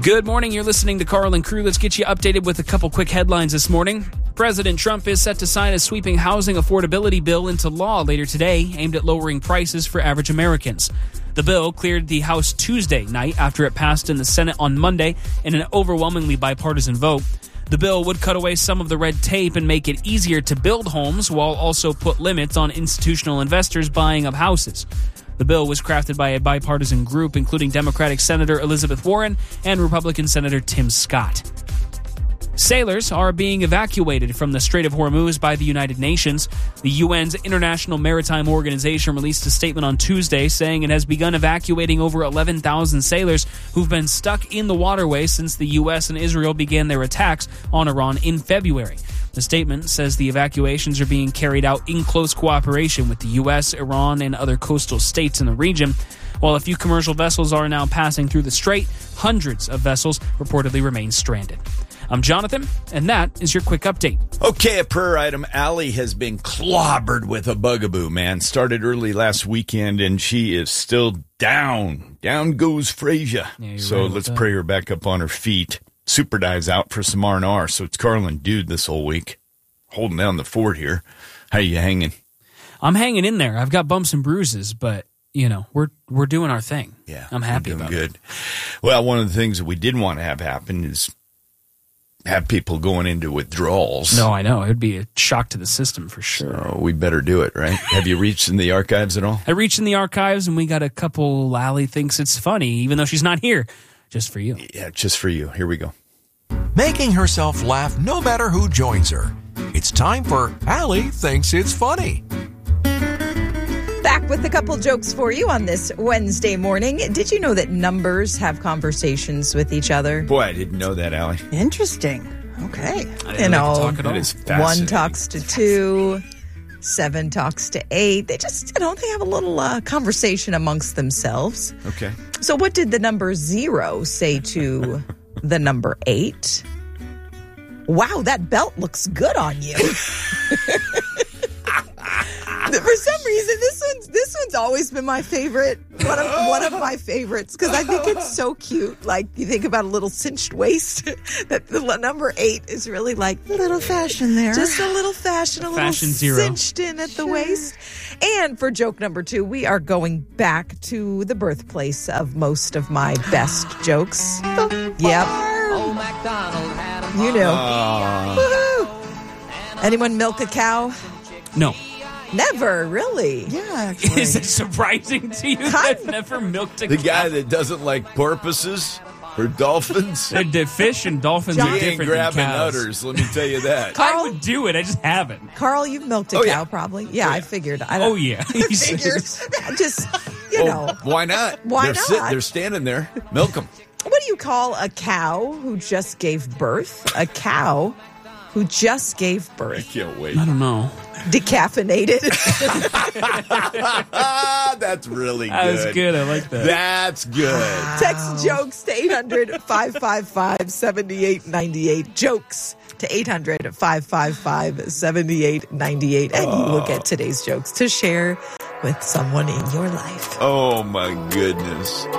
Good morning. You're listening to Carl and Crew. Let's get you updated with a couple quick headlines this morning. President Trump is set to sign a sweeping housing affordability bill into law later today, aimed at lowering prices for average Americans. The bill cleared the House Tuesday night after it passed in the Senate on Monday in an overwhelmingly bipartisan vote. The bill would cut away some of the red tape and make it easier to build homes while also put limits on institutional investors buying up houses. The bill was crafted by a bipartisan group, including Democratic Senator Elizabeth Warren and Republican Senator Tim Scott. Sailors are being evacuated from the Strait of Hormuz by the United Nations. The UN's International Maritime Organization released a statement on Tuesday saying it has begun evacuating over 11,000 sailors who've been stuck in the waterway since the U.S. and Israel began their attacks on Iran in February. The statement says the evacuations are being carried out in close cooperation with the U.S., Iran, and other coastal states in the region. While a few commercial vessels are now passing through the strait, hundreds of vessels reportedly remain stranded. I'm Jonathan, and that is your quick update. Okay, a prayer item. Allie has been clobbered with a bugaboo, man. Started early last weekend, and she is still down. Down goes Frasier. Yeah, so let's pray her back up on her feet. Super Dive's out for some R&R, so it's Carl and Dude this whole week. Holding down the fort here. How you hanging? I'm hanging in there. I've got bumps and bruises, but, you know, we're doing our thing. Yeah, I'm happy about good. it. Well, one of the things that we didn't want to have happen is have people going into withdrawals. No, I know. It would be a shock to the system for sure. So we better do it, right? Have you reached in the archives at all? I reached in the archives, and we got a couple. Allie thinks it's funny, even though she's not here. Just for you. Yeah, just for you. Here we go. Making herself laugh no matter who joins her. It's time for Allie Thinks It's Funny. Back with a couple jokes for you on this Wednesday morning. Did you know that numbers have conversations with each other? Boy, I didn't know that, Allie. Interesting. Okay. You know, That is fascinating. 1 talks to 2, 7 talks to 8. They just, they have a little conversation amongst themselves. Okay. So what did the number 0 say to the number 8? Wow, that belt looks good on you. For some reason, this one's always been my favorite. One of my favorites, because I think it's so cute. Like, you think about a little cinched waist. That the number 8 is really like A little fashion there. just a little fashion, a little Fashion zero. cinched in at the waist. And for joke number 2, we are going back to the birthplace of most of my best jokes. Yep. You know. Woohoo. Anyone milk a cow? No. Never, really. Yeah, actually. Is it surprising to you that I've never milked a The cow? guy that doesn't like porpoises or dolphins, The fish and dolphins he are ain't different than grabbing cows. udders, let me tell you that. I would do it. I just haven't. Carl, you've milked a Oh, cow, yeah. probably. Yeah, I figured. I don't, Oh, yeah. I figured. Just, you know. Why not? Why they're not? They're standing there. Milk them. What do you call a cow who just gave birth? A cow who just gave I birth. can't wait. I don't know. Decaffeinated. That's really good. That was good. I like that. That's good. Text jokes to 800-555-7898. Jokes to 800-555-7898. And you will get today's jokes to share with someone in your life. Oh, my goodness.